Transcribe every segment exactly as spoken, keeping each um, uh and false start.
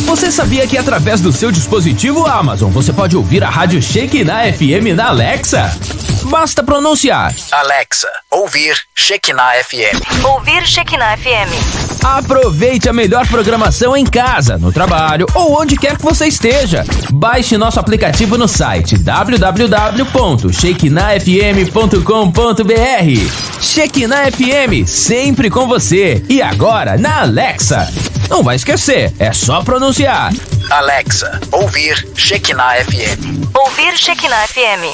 Você sabia que através do seu dispositivo Amazon você pode ouvir a rádio Shekinah F M na Alexa? Basta pronunciar: Alexa, ouvir Shekinah F M. Ouvir Shekinah F M. Aproveite a melhor programação em casa, no trabalho ou onde quer que você esteja. Baixe nosso aplicativo no site w w w ponto shekinah f m ponto com ponto b r. Shekinah F M, sempre com você. E agora na Alexa. Não vai esquecer, é só pronunciar: Alexa, ouvir Shekinah F M. Ouvir Shekinah F M.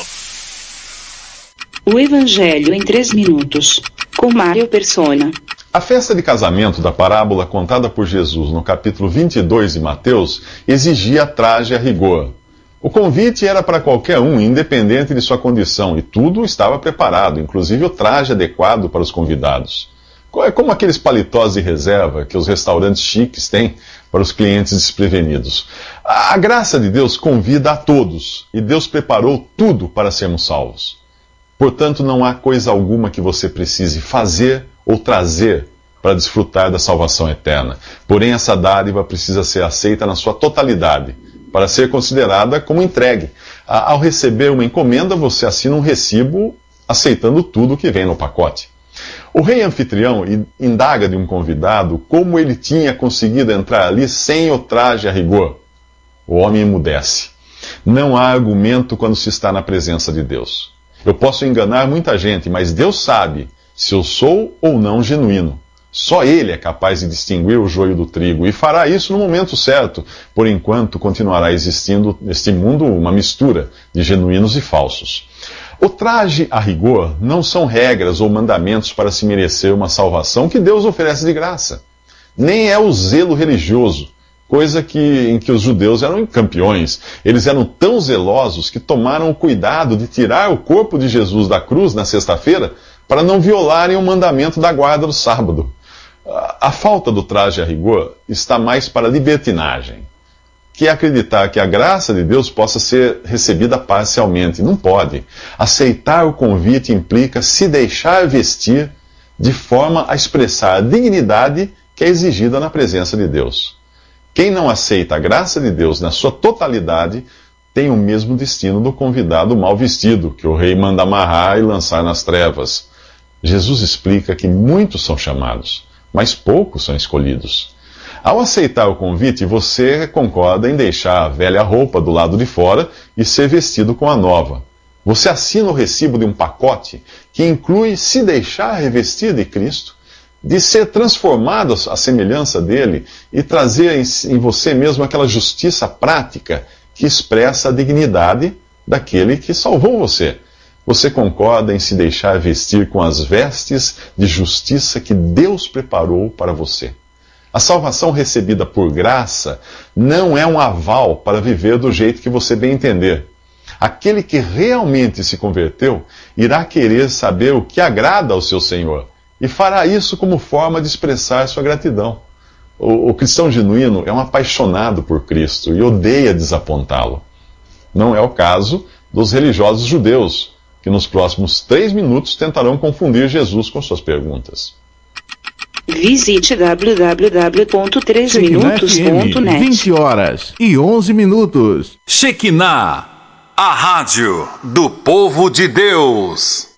O Evangelho em três minutos, com Mário Persona. A festa de casamento da parábola contada por Jesus no capítulo vinte e dois de Mateus exigia traje a rigor. O convite era para qualquer um, independente de sua condição, e tudo estava preparado, inclusive o traje adequado para os convidados. É como aqueles paletós de reserva que os restaurantes chiques têm para os clientes desprevenidos. A graça de Deus convida a todos, e Deus preparou tudo para sermos salvos. Portanto, não há coisa alguma que você precise fazer ou trazer para desfrutar da salvação eterna. Porém, essa dádiva precisa ser aceita na sua totalidade, para ser considerada como entregue. Ao receber uma encomenda, você assina um recibo aceitando tudo que vem no pacote. O rei anfitrião indaga de um convidado como ele tinha conseguido entrar ali sem o traje a rigor. O homem emudece. Não há argumento quando se está na presença de Deus. Eu posso enganar muita gente, mas Deus sabe se eu sou ou não genuíno. Só Ele é capaz de distinguir o joio do trigo, e fará isso no momento certo. Por enquanto, continuará existindo neste mundo uma mistura de genuínos e falsos. O traje a rigor não são regras ou mandamentos para se merecer uma salvação que Deus oferece de graça. Nem é o zelo religioso, coisa que, em que os judeus eram campeões. Eles eram tão zelosos que tomaram o cuidado de tirar o corpo de Jesus da cruz na sexta-feira para não violarem o mandamento da guarda do sábado. A, a falta do traje a rigor está mais para a libertinagem, que é acreditar que a graça de Deus possa ser recebida parcialmente. Não pode. Aceitar o convite implica se deixar vestir de forma a expressar a dignidade que é exigida na presença de Deus. Quem não aceita a graça de Deus na sua totalidade tem o mesmo destino do convidado mal vestido, que o rei manda amarrar e lançar nas trevas. Jesus explica que muitos são chamados, mas poucos são escolhidos. Ao aceitar o convite, você concorda em deixar a velha roupa do lado de fora e ser vestido com a nova. Você assina o recibo de um pacote que inclui se deixar revestir de Cristo, de ser transformado à semelhança dele e trazer em você mesmo aquela justiça prática que expressa a dignidade daquele que salvou você. Você concorda em se deixar vestir com as vestes de justiça que Deus preparou para você. A salvação recebida por graça não é um aval para viver do jeito que você bem entender. Aquele que realmente se converteu irá querer saber o que agrada ao seu Senhor, e fará isso como forma de expressar sua gratidão. O, o cristão genuíno é um apaixonado por Cristo e odeia desapontá-lo. Não é o caso dos religiosos judeus, que nos próximos três minutos tentarão confundir Jesus com suas perguntas. Visite w w w ponto três minutos ponto net. vinte horas e onze minutos. Shekinah, a rádio do povo de Deus.